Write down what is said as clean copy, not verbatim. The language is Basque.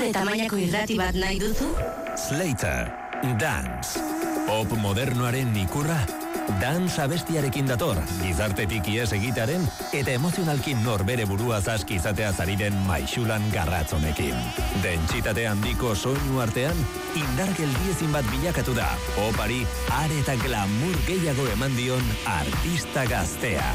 zure tamainako irrati bat nahi duzu? Slater, Dance. Pop modernoaren ikurra. Dance abestiarekin dator, gizartetik ies egitaren eta emozionalkin norbere burua zaski izatea zariren maixulan garratzonekin. Dentsitate handiko soinu artean, indar geldiezin bat bilakatu da. Popari are eta glamour gehiago eman dion artista gaztea.